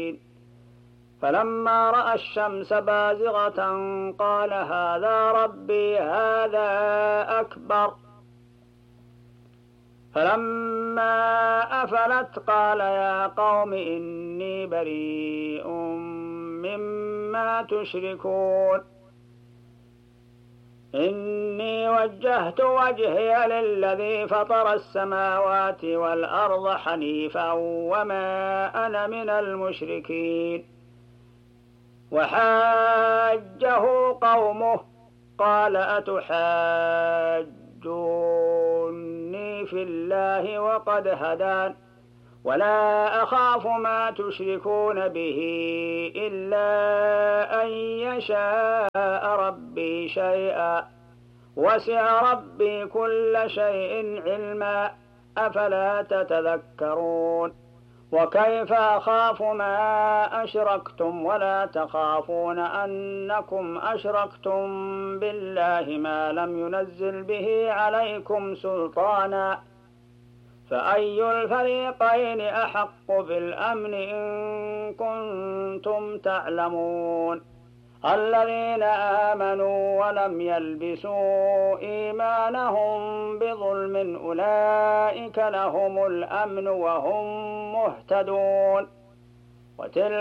فلما رأى الشمس بازغة قال هذا ربي هذا أكبر. فلما أفلت قال يا قوم إني بريء مما تشركون إني وجهت وجهي للذي فطر السماوات والأرض حنيفا وما أنا من المشركين. وحاجه قومه قال أتحاجوني في الله وقد هدان ولا أخاف ما تشركون به إلا أن يشاء ربي شيئا وسع ربي كل شيء علما أفلا تتذكرون. وكيف أخاف ما أشركتم ولا تخافون أنكم أشركتم بالله ما لم ينزل به عليكم سلطانا فأي الفريقين أحق بالأمن إن كنتم تعلمون. الذين آمنوا ولم يلبسوا إيمانهم بظلم أولئك لهم الأمن وهم مهتدون. وتلك